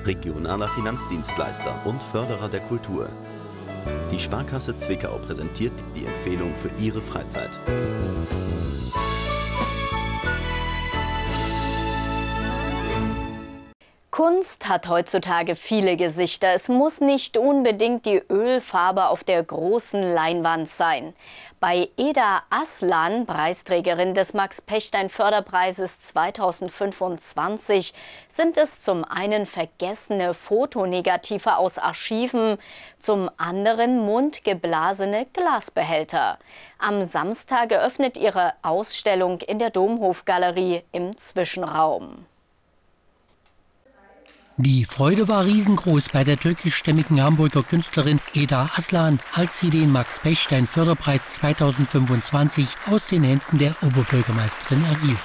regionaler Finanzdienstleister und Förderer der Kultur. Die Sparkasse Zwickau präsentiert die Empfehlung für Ihre Freizeit. Kunst hat heutzutage viele Gesichter. Es muss nicht unbedingt die Ölfarbe auf der großen Leinwand sein. Bei Eda Aslan, Preisträgerin des Max-Pechstein-Förderpreises 2025, sind es zum einen vergessene Fotonegative aus Archiven, zum anderen mundgeblasene Glasbehälter. Am Samstag eröffnet ihre Ausstellung in der Domhofgalerie im Zwischenraum. Die Freude war riesengroß bei der türkischstämmigen Hamburger Künstlerin Eda Aslan, als sie den Max-Pechstein-Förderpreis 2025 aus den Händen der Oberbürgermeisterin erhielt.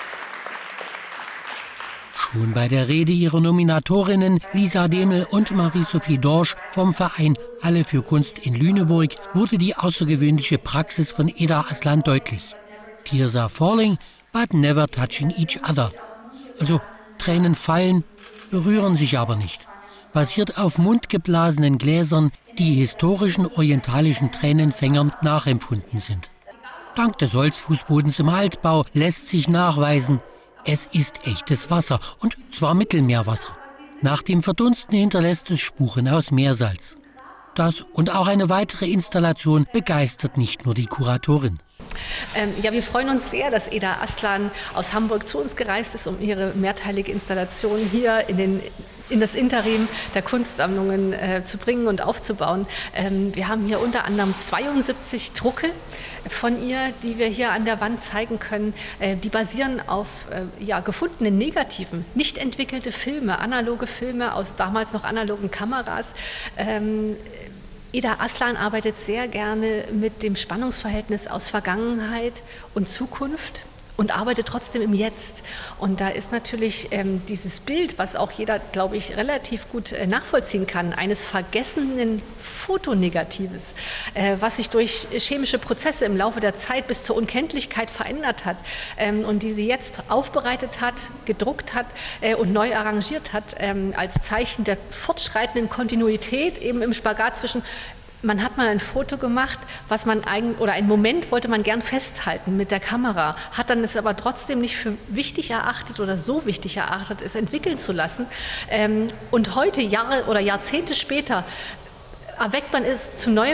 Schon bei der Rede ihrer Nominatorinnen Lisa Demel und Marie-Sophie Dorsch vom Verein Halle für Kunst in Lüneburg wurde die außergewöhnliche Praxis von Eda Aslan deutlich. Tears are falling, but never touching each other. Also Tränen fallen, berühren sich aber nicht. Basiert auf mundgeblasenen Gläsern, die historischen orientalischen Tränenfängern nachempfunden sind. Dank des Holzfußbodens im Altbau lässt sich nachweisen, es ist echtes Wasser, und zwar Mittelmeerwasser. Nach dem Verdunsten hinterlässt es Spuren aus Meersalz. Das und auch eine weitere Installation begeistert nicht nur die Kuratorin. Ja, wir freuen uns sehr, dass Eda Aslan aus Hamburg zu uns gereist ist, um ihre mehrteilige Installation hier in das Interim der Kunstsammlungen zu bringen und aufzubauen. Wir haben hier unter anderem 72 Drucke von ihr, die wir hier an der Wand zeigen können. Die basieren auf gefundenen Negativen, nicht entwickelte Filme, analoge Filme aus damals noch analogen Kameras. Eda Aslan arbeitet sehr gerne mit dem Spannungsverhältnis aus Vergangenheit und Zukunft und arbeitet trotzdem im Jetzt. Und da ist natürlich dieses Bild, was auch jeder, glaube ich, relativ gut nachvollziehen kann, eines vergessenen Fotonegatives, was sich durch chemische Prozesse im Laufe der Zeit bis zur Unkenntlichkeit verändert hat und die sie jetzt aufbereitet hat, gedruckt hat und neu arrangiert hat, als Zeichen der fortschreitenden Kontinuität, eben im Spagat zwischen man hat mal ein Foto gemacht, oder einen Moment wollte man gern festhalten mit der Kamera, hat dann es aber trotzdem nicht für wichtig erachtet oder so wichtig erachtet, es entwickeln zu lassen. Und heute, Jahre oder Jahrzehnte später, erweckt man es zu neuem